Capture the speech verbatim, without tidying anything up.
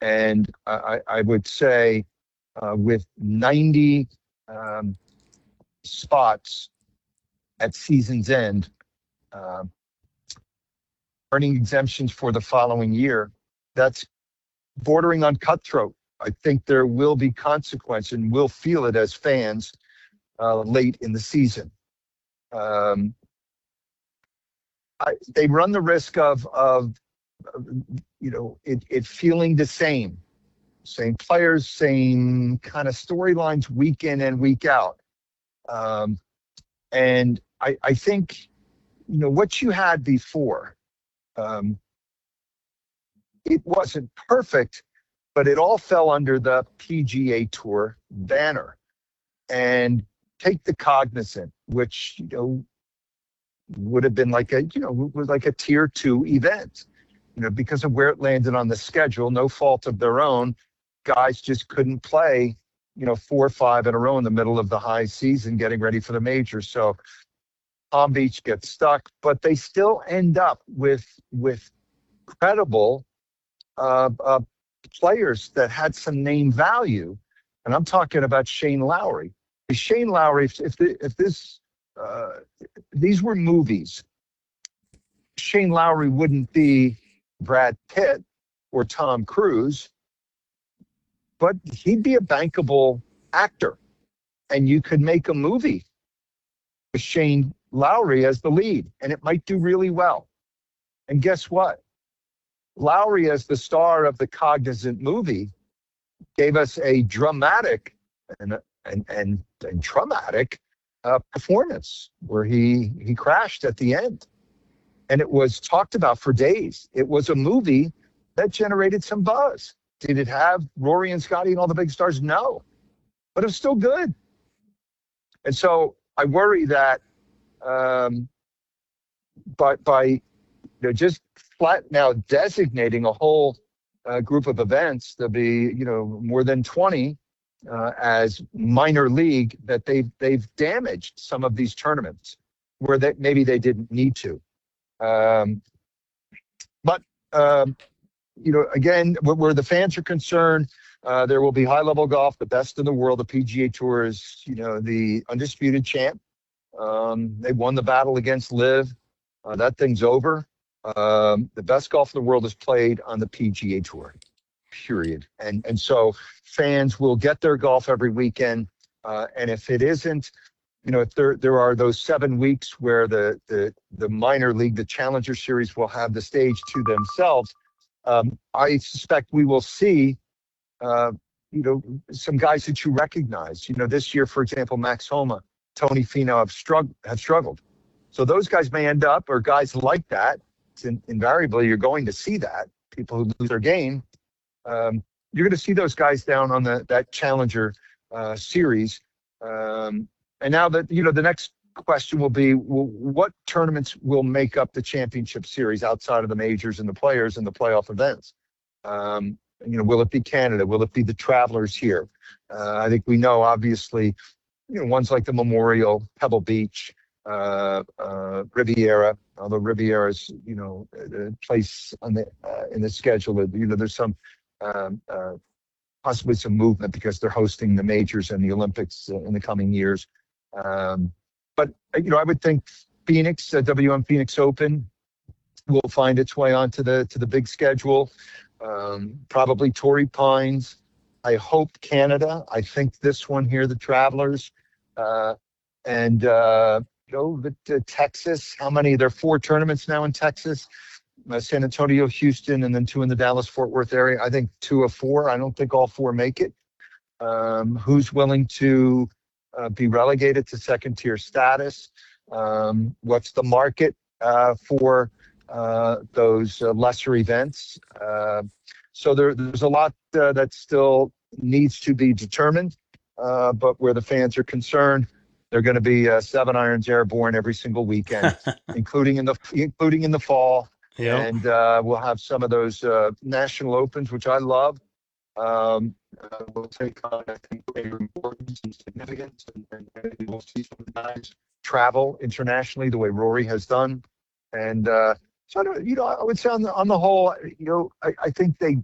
And I, I would say uh, with ninety um, spots at season's end, uh, earning exemptions for the following year, that's bordering on cutthroat. I think there will be consequence, and we'll feel it as fans uh, late in the season. Um, I, they run the risk of, of you know, it, it feeling the same, same players, same kind of storylines week in and week out. Um, and I, I think, you know, what you had before, um, it wasn't perfect, but it all fell under the P G A Tour banner. And take the Cognizant, which, you know, would have been like a, you know, was like a tier two event, you know, because of where it landed on the schedule, no fault of their own. Guys just couldn't play, you know, four or five in a row in the middle of the high season getting ready for the majors. So Palm Beach gets stuck, but they still end up with, with credible uh, uh, players that had some name value. And I'm talking about Shane Lowry. Shane Lowry, if, if, the, if this, uh, these were movies, Shane Lowry wouldn't be Brad Pitt or Tom Cruise, but he'd be a bankable actor. And you could make a movie with Shane Lowry as the lead, and it might do really well. And guess what? Lowry, as the star of the Cognizant movie, gave us a dramatic and and and, and traumatic uh, performance where he he crashed at the end, and it was talked about for days. It was a movie that generated some buzz. Did it have Rory and Scotty and all the big stars? No, but it was still good. And so I worry that um, by by you know just flat now designating a whole uh, group of events, there'll be you know more than twenty uh, as minor league, that they've they've damaged some of these tournaments where that maybe they didn't need to. Um, but um, you know, again, where, where the fans are concerned, uh, there will be high-level golf, the best in the world. The P G A Tour is, you know, the undisputed champ. Um, they won the battle against Liv. Uh, that thing's over. Um, the best golf in the world is played on the P G A Tour, period. And and so fans will get their golf every weekend. Uh, and if it isn't, you know, if there there are those seven weeks where the the the minor league, the Challenger Series, will have the stage to themselves, um, I suspect we will see, uh, you know, some guys that you recognize. You know, this year, for example, Max Homa, Tony Finau have struggled. Have struggled. So those guys may end up, or guys like that. In, invariably, you're going to see that people who lose their game. Um, you're going to see those guys down on the that Challenger uh, Series. Um, and now that you know, the next question will be, well, what tournaments will make up the championship series outside of the majors and the players and the playoff events? Um, you know, will it be Canada? Will it be the Travelers here? Uh, I think we know, obviously, you know, ones like the Memorial, Pebble Beach, uh, uh, Riviera. Although Riviera's, you know, the place on the uh, in the schedule, you know, there's some um, uh, possibly some movement because they're hosting the majors and the Olympics uh, in the coming years. Um, but you know, I would think Phoenix, uh, W M Phoenix Open, will find its way onto the to the big schedule. Um, probably Torrey Pines. I hope Canada. I think this one here, the Travelers, uh, and uh, you know, the, uh, Texas. How many? There are four tournaments now in Texas. Uh, San Antonio, Houston, and then two in the Dallas-Fort Worth area. I think two of four. I don't think all four make it. Um, who's willing to uh, be relegated to second-tier status? Um, what's the market uh, for uh, those uh, lesser events? Uh, so there, there's a lot uh, that still needs to be determined, uh, but where the fans are concerned, they're going to be uh, seven irons airborne every single weekend, including in the including in the fall. Yep. And uh, we'll have some of those uh, national opens, which I love. Um, uh, we'll take on, I think, greater importance and significance, and, and maybe we'll see some guys travel internationally the way Rory has done. And uh, so, I don't, you know, I would say on the on the whole, you know, I, I think they